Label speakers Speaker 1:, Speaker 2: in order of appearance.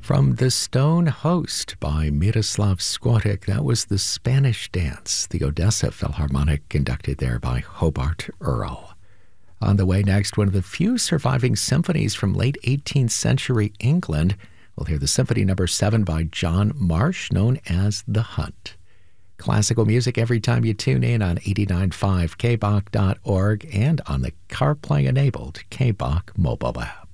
Speaker 1: From The Stone Host by Miroslav Skorik, that was the Spanish Dance, the Odessa Philharmonic, conducted there by Hobart Earl. On the way next, one of the few surviving symphonies from late 18th century England. We'll hear the Symphony No. 7 by John Marsh, known as The Hunt. Classical music every time you tune in on 89.5 kbach.org and on the CarPlay-enabled KBach mobile app.